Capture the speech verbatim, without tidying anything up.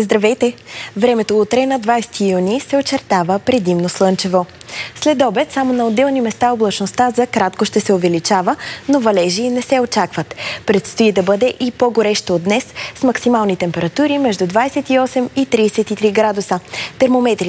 Здравейте! Времето утре на двадесети юни се очертава предимно слънчево. След обед само на отделни места облачността за кратко ще се увеличава, но валежи не се очакват. Предстои да бъде и по-горещо от днес с максимални температури между двадесет и осем и тридесет и три градуса. Термометрите